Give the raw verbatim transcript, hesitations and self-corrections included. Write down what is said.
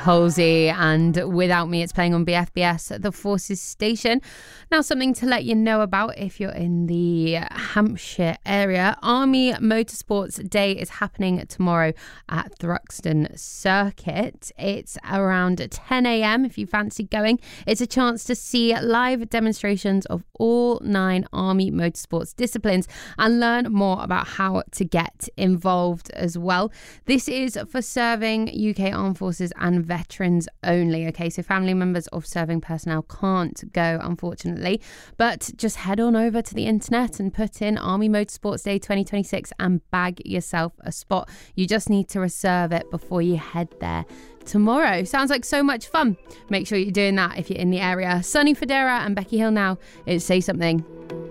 Halsey, and Without Me, it's playing on B F B S, the Forces station. Now, something to let you know about if you're in the Hampshire area. Army Motorsports Day is happening tomorrow at Thruxton Circuit. It's around ten a.m. if you fancy going. It's a chance to see live demonstrations of all nine Army Motorsports disciplines and learn more about how to get involved as well. This is for serving U K Armed Forces and veterans only. Okay, so family members of serving personnel can't go, unfortunately, but just head on over to the internet and put in Army Motorsports Day twenty twenty-six and bag yourself a spot. You just need to reserve it before you head there tomorrow. Sounds like so much fun. Make sure you're doing that if you're in the area. Sonny Fodera and Becky Hill now. It's Say Something.